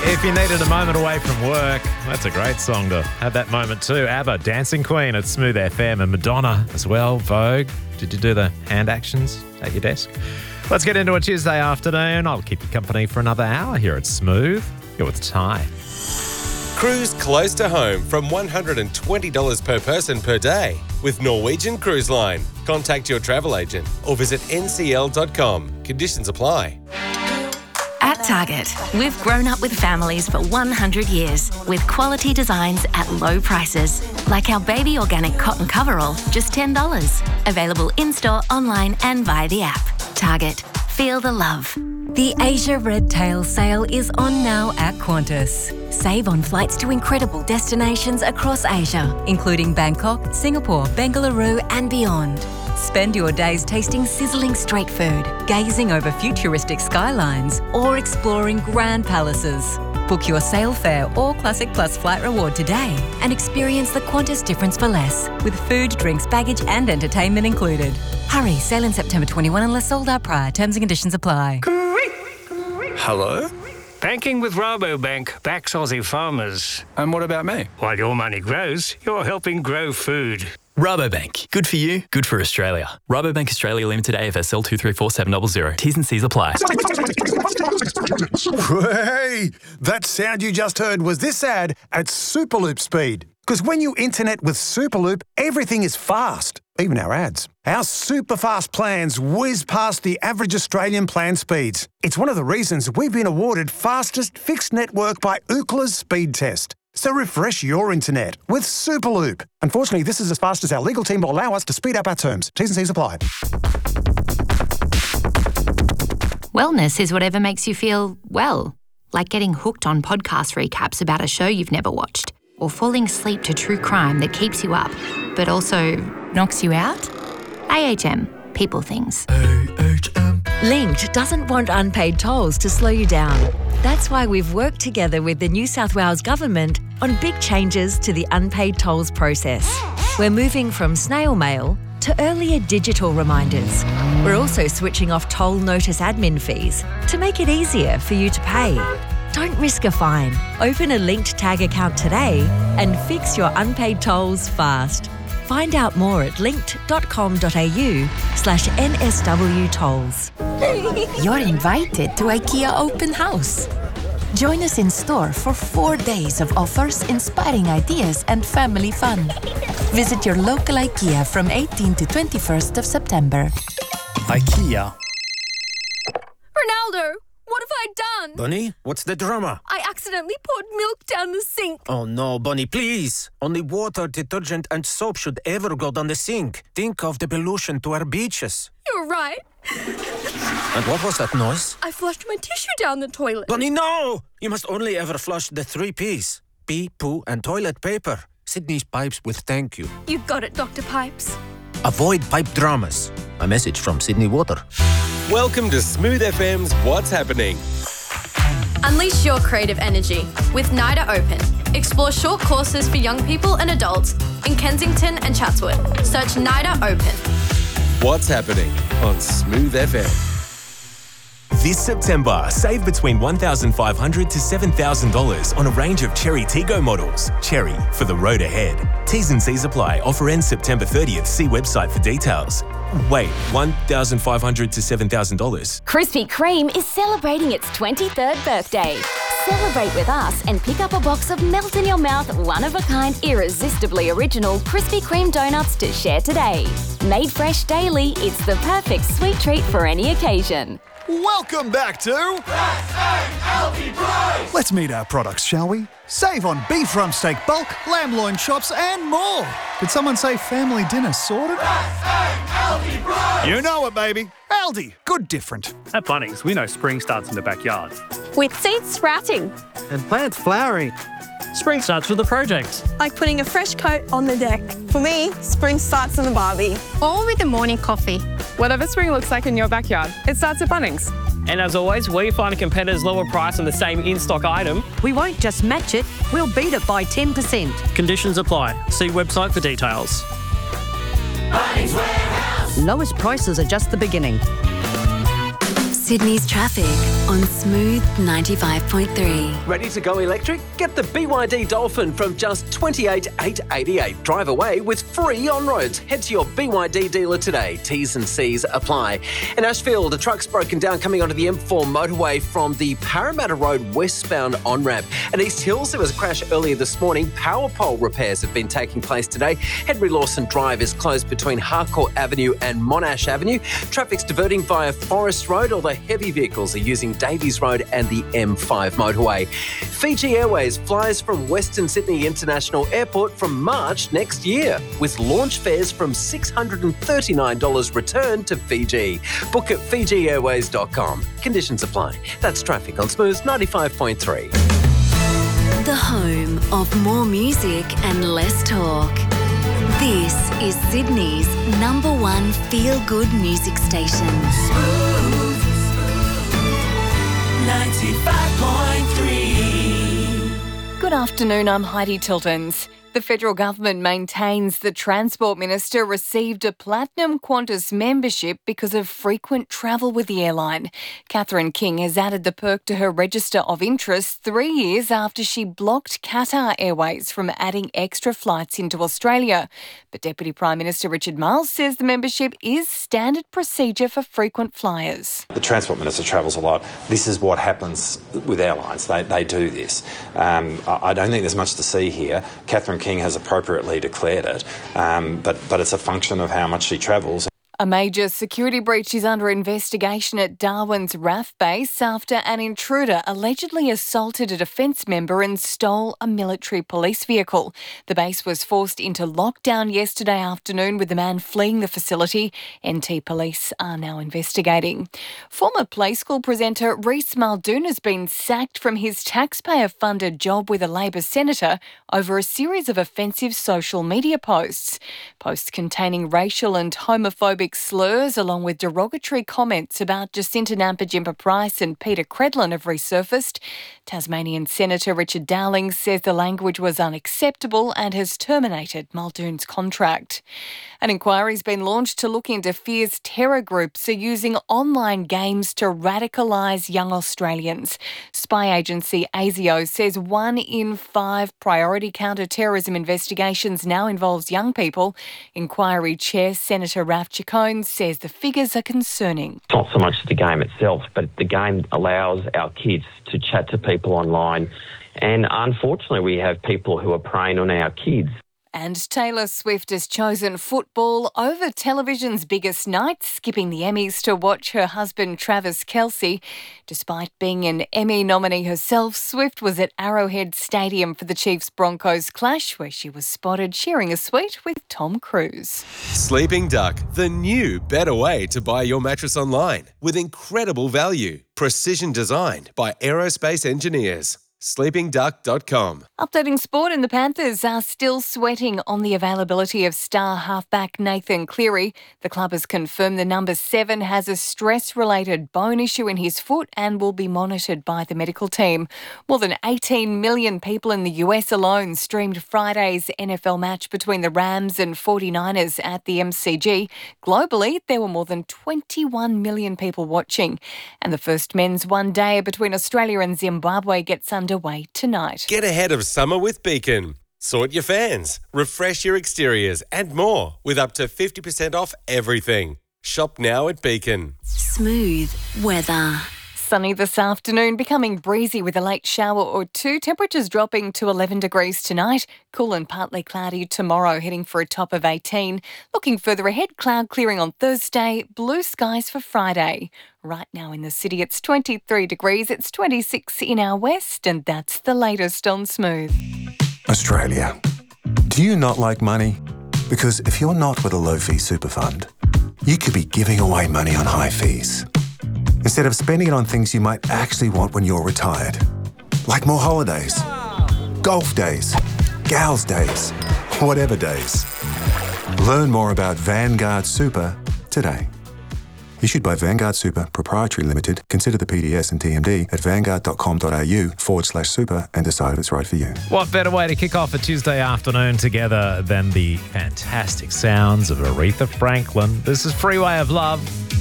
If you needed a moment away from work, that's a great song to have that moment too. ABBA, Dancing Queen at Smooth FM, and Madonna as well, Vogue. Did you do the hand actions at your desk? Let's get into a Tuesday afternoon. I'll keep you company for another hour here at Smooth. You're with Ty. Cruise close to home from $120 per person per day with Norwegian Cruise Line. Contact your travel agent or visit ncl.com. Conditions apply. At Target, we've grown up with families for 100 years with quality designs at low prices. Like our baby organic cotton coverall, just $10. Available in-store, online and via the app. Target. Feel the love. The Asia Red Tail sale is on now at Qantas. Save on flights to incredible destinations across Asia, including Bangkok, Singapore, Bengaluru and beyond. Spend your days tasting sizzling street food, gazing over futuristic skylines, or exploring grand palaces. Book your sail fare or Classic Plus flight reward today and experience the Qantas difference for less, with food, drinks, baggage and entertainment included. Hurry, sail in September 21 unless sold out prior. Terms and conditions apply. Hello? Banking with Rabobank backs Aussie farmers. And what about me? While your money grows, you're helping grow food. Rabobank. Good for you, good for Australia. Rabobank Australia Limited AFSL 2347000. T's and C's apply. Hey, that sound you just heard was this ad at Superloop speed. Because when you internet with Superloop, everything is fast, even our ads. Our super fast plans whiz past the average Australian plan speeds. It's one of the reasons we've been awarded fastest fixed network by Ookla's speed test. So refresh your internet with Superloop. Unfortunately, this is as fast as our legal team will allow us to speed up our terms. T's and C's apply. Wellness is whatever makes you feel well. Like getting hooked on podcast recaps about a show you've never watched. Or falling asleep to true crime that keeps you up, but also knocks you out? AHM. People things. Linked doesn't want unpaid tolls to slow you down. That's why we've worked together with the New South Wales Government on big changes to the unpaid tolls process. We're moving from snail mail to earlier digital reminders. We're also switching off toll notice admin fees to make it easier for you to pay. Don't risk a fine. Open a Linked Tag account today and fix your unpaid tolls fast. Find out more at linked.com.au/NSW tolls. You're invited to IKEA Open House. Join us in store for 4 days of offers, inspiring ideas and family fun. Visit your local IKEA from 18th to 21st of September. IKEA. Ronaldo, what have I done? Bunny, what's the drama? I accidentally poured milk down the sink. Oh no, Bunny, please. Only water, detergent and soap should ever go down the sink. Think of the pollution to our beaches. You're right. And what was that noise? I flushed my tissue down the toilet. Bunny, no! You must only ever flush the 3 Ps. Pee, poo and toilet paper. Sydney's pipes with thank you. You got it, Dr. Pipes. Avoid pipe dramas. A message from Sydney Water. Welcome to Smooth FM's What's Happening. Unleash your creative energy with NIDA Open. Explore short courses for young people and adults in Kensington and Chatswood. Search NIDA Open. What's Happening on Smooth FM. This September, save between $1,500 to $7,000 on a range of Cherry Tiggo models. Cherry, for the road ahead. T's and C's apply. Offer ends September 30th. See website for details. Wait, $1,500 to $7,000? Krispy Kreme is celebrating its 23rd birthday. Celebrate with us and pick up a box of melt-in-your-mouth, one-of-a-kind, irresistibly original Krispy Kreme donuts to share today. Made fresh daily, it's the perfect sweet treat for any occasion. Welcome back to Healthy Price! Let's meet our products, shall we? Save on beef rump steak bulk, lamb loin chops and more. Did someone say family dinner sorted? Healthy Price! You know it, baby. Aldi, good different. At Bunnings, we know spring starts in the backyard. With seeds sprouting. And plants flowering. Spring starts with a project. Like putting a fresh coat on the deck. For me, spring starts in the barbie. Or with a morning coffee. Whatever spring looks like in your backyard, it starts at Bunnings. And as always, we find a competitor's lower price on the same in-stock item. We won't just match it, we'll beat it by 10%. Conditions apply. See website for details. Bunnings Warehouse. Lowest prices are just the beginning. Sydney's traffic. on Smooth 95.3. Ready to go electric? Get the BYD Dolphin from just $28,888. Drive away with free on-roads. Head to your BYD dealer today. T's and C's apply. In Ashfield, a truck's broken down coming onto the M4 motorway from the Parramatta Road westbound on-ramp. At East Hills, there was a crash earlier this morning. Power pole repairs have been taking place today. Henry Lawson Drive is closed between Harcourt Avenue and Monash Avenue. Traffic's diverting via Forest Road, although heavy vehicles are using Davies Road and the M5 motorway. Fiji Airways flies from Western Sydney International Airport from March next year, with launch fares from $639 return to Fiji. Book at FijiAirways.com. Conditions apply. That's traffic on Smooth 95.3. The home of more music and less talk. This is Sydney's #1 feel-good music station. Smooth 95.3. Good afternoon, I'm Heidi Tiltons. The federal government maintains the Transport Minister received a Platinum Qantas membership because of frequent travel with the airline. Catherine King has added the perk to her register of interest 3 years after she blocked Qatar Airways from adding extra flights into Australia. But Deputy Prime Minister Richard Marles says the membership is standard procedure for frequent flyers. The Transport Minister travels a lot. This is what happens with airlines. They do this. I don't think there's much to see here. Catherine King has appropriately declared it, but it's a function of how much she travels. A major security breach is under investigation at Darwin's RAF base after an intruder allegedly assaulted a defence member and stole a military police vehicle. The base was forced into lockdown yesterday afternoon with the man fleeing the facility. NT Police are now investigating. Former Play School presenter Rhys Muldoon has been sacked from his taxpayer-funded job with a Labor senator over a series of offensive social media posts. Posts containing racial and homophobic slurs along with derogatory comments about Jacinta Nampijinpa Price and Peter Credlin have resurfaced. Tasmanian Senator Richard Dowling says the language was unacceptable and has terminated Muldoon's contract. An inquiry's been launched to look into fears terror groups are using online games to radicalise young Australians. Spy agency ASIO says 1 in 5 priority counter-terrorism investigations now involves young people. Inquiry Chair Senator Ralph Chacon says the figures are concerning. It's not so much the game itself, but the game allows our kids to chat to people online. And unfortunately, we have people who are preying on our kids. And Taylor Swift has chosen football over television's biggest night, skipping the Emmys to watch her husband Travis Kelce. Despite being an Emmy nominee herself, Swift was at Arrowhead Stadium for the Chiefs-Broncos clash, where she was spotted sharing a suite with Tom Cruise. Sleeping Duck, the new, better way to buy your mattress online with incredible value. Precision designed by aerospace engineers. sleepingduck.com. Updating sport, and the Panthers are still sweating on the availability of star halfback Nathan Cleary. The club has confirmed the number 7 has a stress-related bone issue in his foot and will be monitored by the medical team. More than 18 million people in the US alone streamed Friday's NFL match between the Rams and 49ers at the MCG. Globally, there were more than 21 million people watching. And the first men's one-dayer between Australia and Zimbabwe gets underway tonight. Get ahead of summer with Beacon. Sort your fans, refresh your exteriors and more with up to 50% off everything. Shop now at Beacon. Smooth weather. Sunny this afternoon, becoming breezy with a late shower or two. Temperatures dropping to 11 degrees tonight. Cool and partly cloudy tomorrow, heading for a top of 18. Looking further ahead, cloud clearing on Thursday, blue skies for Friday. Right now in the city, it's 23 degrees. It's 26 in our west, and that's the latest on Smooth. Australia. Do you not like money? Because if you're not with a low-fee super fund, you could be giving away money on high fees, instead of spending it on things you might actually want when you're retired. Like more holidays, golf days, gals days, whatever days. Learn more about Vanguard Super today. Issued by Vanguard Super Proprietary Limited. Consider the PDS and TMD at vanguard.com.au/super and decide if it's right for you. What better way to kick off a Tuesday afternoon together than the fantastic sounds of Aretha Franklin? This is Freeway of Love.